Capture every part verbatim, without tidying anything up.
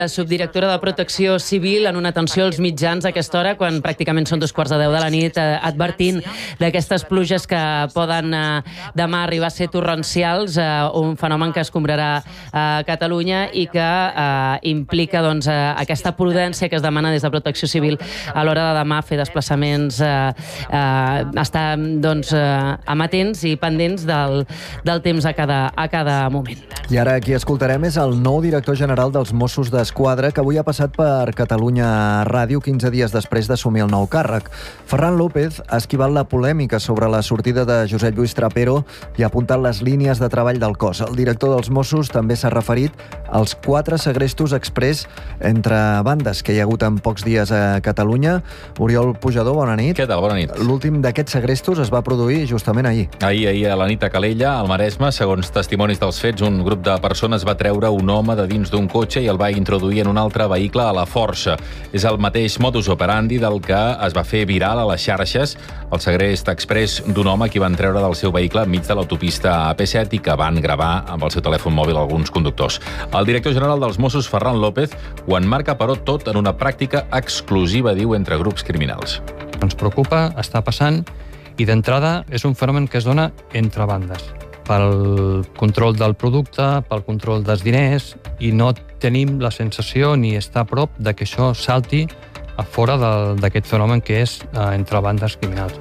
La subdirectora de Protecció Civil en una atenció als mitjans a aquesta hora, quan pràcticament són dos quarts de deu de la nit, eh, advertint d'aquestes pluges que poden eh, demà arribar a ser torrencials, eh, un fenomen que escombrarà a Catalunya i que eh, implica doncs, eh, aquesta prudència que es demana des de Protecció Civil a l'hora de demà fer desplaçaments, eh, eh, estar doncs, eh, amatents i pendents del, del temps a cada, a cada moment. I ara qui escoltarem és el nou director general dels Mossos d'Esquadra, que avui ha passat per Catalunya Ràdio quinze dies després d'assumir el nou càrrec. Ferran López ha esquivat la polèmica sobre la sortida de Josep Lluís Trapero i ha apuntat les línies de treball del cos. El director dels Mossos també s'ha referit als quatre segrestos exprés entre bandes que hi ha hagut en pocs dies a Catalunya. Oriol Pujador, bona nit. Què tal? Bona nit. L'últim d'aquests segrestos es va produir justament ahir. Ahir, ahir a la nit a Calella, al Maresme, segons testimonis dels fets, un grup de persones va treure un home de dins d'un cotxe i el va introduir en un altre vehicle a la força. És el mateix modus operandi del que es va fer viral a les xarxes, el segrest exprés d'un home que van treure del seu vehicle enmig de l'autopista A P set i que van gravar amb el seu telèfon mòbil alguns conductors. El director general dels Mossos, Ferran López, ho enmarca, però, tot en una pràctica exclusiva, diu, entre grups criminals. Ens preocupa, està passant, i d'entrada és un fenomen que es dona entre bandes, pel control del producte, pel control dels diners, i no tenim la sensació ni estar a prop de que això salti a fora d'aquest fenomen que és eh, entre bandes criminals.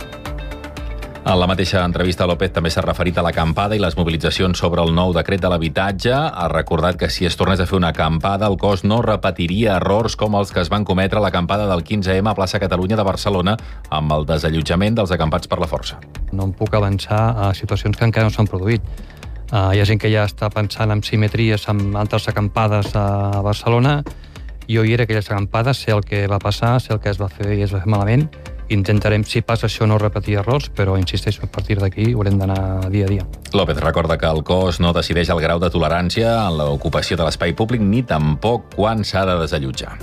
En la mateixa entrevista, López també s'ha referit a l'acampada i les mobilitzacions sobre el nou decret de l'habitatge. Ha recordat que si es tornés a fer una acampada, el cos no repetiria errors com els que es van cometre a l'acampada del quinze ema a plaça Catalunya de Barcelona amb el desallotjament dels acampats per la força. No em puc avançar a situacions que encara no s'han produït. Uh, hi ha gent que ja està pensant en simetries amb altres acampades a Barcelona. Jo hi era aquelles acampades, sé el que va passar, sé el que es va fer i es va fer malament. Intentarem, si passa això, no repetir errors, però, insisteixo, a partir d'aquí haurem d'anar dia a dia. López recorda que el cos no decideix el grau de tolerància en l'ocupació de l'espai públic ni tampoc quan s'ha de desallotjar.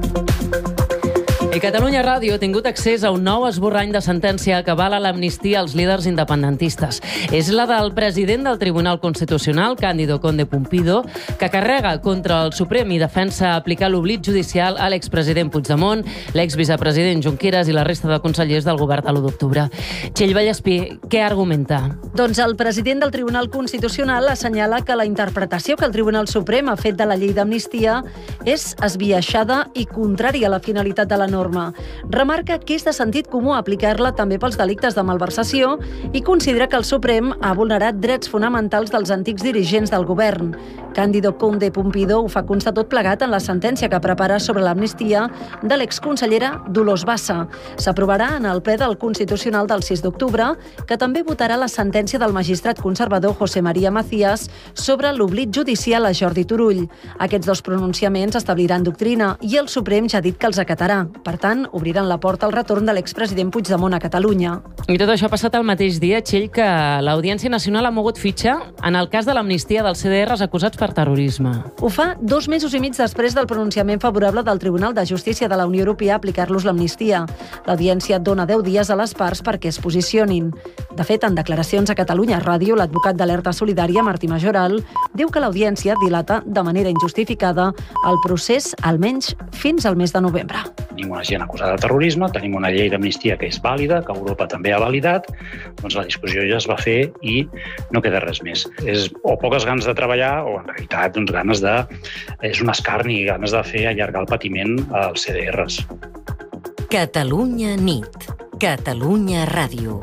I Catalunya Ràdio ha tingut accés a un nou esborrany de sentència que avala l'amnistia als líders independentistes. És la del president del Tribunal Constitucional, Cándido Conde Pumpido, que carrega contra el Suprem i defensa aplicar l'oblit judicial a l'expresident Puigdemont, l'exvicepresident Junqueras i la resta de consellers del govern de l'u d'octubre. Txell Vallespí, què argumenta? Doncs el president del Tribunal Constitucional assenyala que la interpretació que el Tribunal Suprem ha fet de la llei d'amnistia és esbiaixada i contrària a la finalitat de la norma. Remarca que és de sentit comú aplicar-la també pels delictes de malversació i considera que el Suprem ha vulnerat drets fonamentals dels antics dirigents del govern. Cándido Conde Pumpido ho fa constar tot plegat en la sentència que prepara sobre l'amnistia de l'exconsellera Dolors Bassa. S'aprovarà en el ple del Constitucional del sis d'octubre, que també votarà la sentència del magistrat conservador José María Macías sobre l'oblit judicial a Jordi Turull. Aquests dos pronunciaments establiran doctrina i el Suprem ja ha dit que els acatarà. Per tant, obriran la porta al retorn de l'expresident Puigdemont a Catalunya. I tot això ha passat el mateix dia, Txell, que l'Audiència Nacional ha mogut fitxa en el cas de l'amnistia dels C D Rs acusats per terrorisme. Ho fa dos mesos i mig després del pronunciament favorable del Tribunal de Justícia de la Unió Europea a aplicar-los l'amnistia. L'Audiència dona deu dies a les parts perquè es posicionin. De fet, en declaracions a Catalunya Ràdio, l'advocat d'Alerta Solidària, Martí Majoral, diu que l'Audiència dilata de manera injustificada el procés almenys fins al mes de novembre. Tenim una gent acusada de terrorisme, tenim una llei d'amnistia que és vàlida, que Europa també ha validat, doncs la discussió ja es va fer i no queda res més. És o poques ganes de treballar o en realitat doncs, ganes de... és un escarni, ganes de fer allargar el patiment als C D Rs. Catalunya nit. Catalunya Ràdio.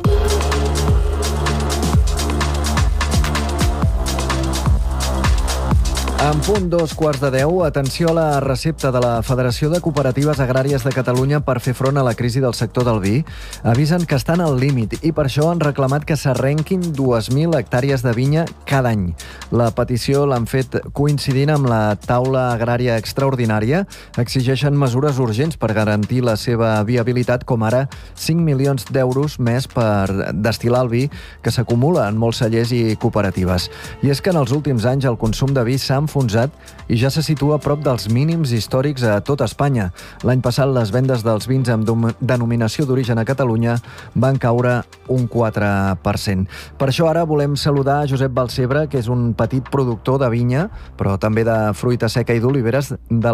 En punt dos quarts de deu, atenció a la recepta de la Federació de Cooperatives Agràries de Catalunya per fer front a la crisi del sector del vi. Avisen que estan al límit i per això han reclamat que s'arrenquin dues mil hectàrees de vinya cada any. La petició l'han fet coincidint amb la taula agrària extraordinària. Exigeixen mesures urgents per garantir la seva viabilitat, com ara cinc milions d'euros més per destil·lar el vi que s'acumula en molts cellers i cooperatives. I és que en els últims anys el consum de vi s'ha enfortit enfonsat i ja se situa a prop dels mínims històrics a tot Espanya. L'any passat les vendes dels vins amb denominació d'origen a Catalunya van caure un quatre per cent. Per això ara volem saludar a Josep Balcebre, que és un petit productor de vinya, però també de fruita seca i d'oliveres, de